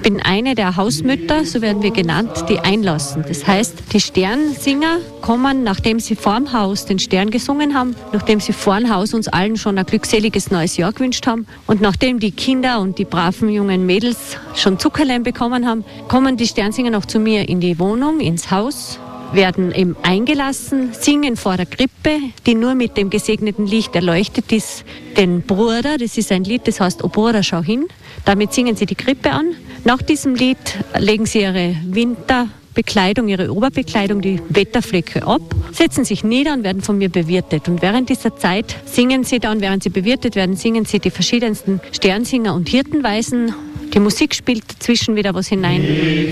bin eine der Hausmütter, so werden wir genannt, die einlassen. Das heißt, die Sternsinger kommen, nachdem sie vorm Haus den Stern gesungen haben, nachdem sie vorm Haus uns allen schon ein glückseliges neues Jahr gewünscht haben und nachdem die Kinder und die braven jungen Mädels schon Zuckerlein bekommen haben, kommen die Sternsinger noch zu mir in die Wohnung, ins Haus, werden eben eingelassen, singen vor der Krippe, die nur mit dem gesegneten Licht erleuchtet ist, den Bruder, das ist ein Lied, das heißt, O Bruder, schau hin. Damit singen sie die Krippe an. Nach diesem Lied legen sie ihre Winterbekleidung, ihre Oberbekleidung, die Wetterflecke ab, setzen sich nieder und werden von mir bewirtet. Und während dieser Zeit singen sie dann, während sie bewirtet werden, singen sie die verschiedensten Sternsinger und Hirtenweisen. Die Musik spielt dazwischen wieder was hinein.